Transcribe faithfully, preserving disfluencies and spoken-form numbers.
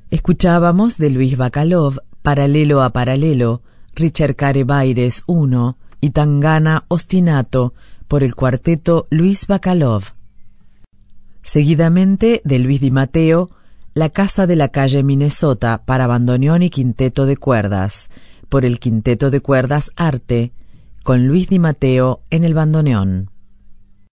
Escuchábamos de Luis Bacalov, Paralelo a Paralelo, Ricercare Baires uno y Tangana Ostinato por el cuarteto Luis Bacalov. Seguidamente de Luis Di Matteo, La Casa de la Calle Minnesota para bandoneón y quinteto de cuerdas, por el quinteto de cuerdas Arte, con Luis Di Matteo en el bandoneón.